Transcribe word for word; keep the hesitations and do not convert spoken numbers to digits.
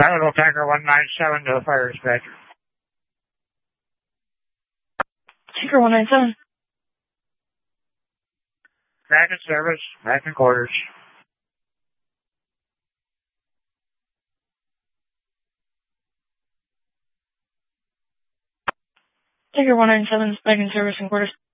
Valuable Tiger one nine seven to the fire dispatcher. Tiger one nine seven. Back in service, back in quarters. Tiger one nine seven is back in service in quarters.